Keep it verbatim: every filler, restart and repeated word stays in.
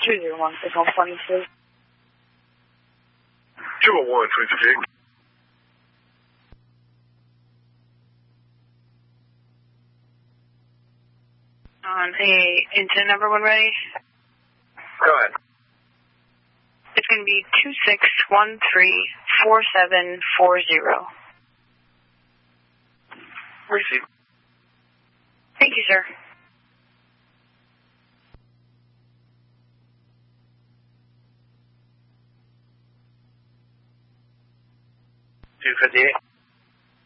two zero one, six one twenty-two. two oh one, twenty-two. On a incident number one ready. Go ahead. It's going to be two six one three four seven four zero. Receive. Thank you, sir. two fifty-eight.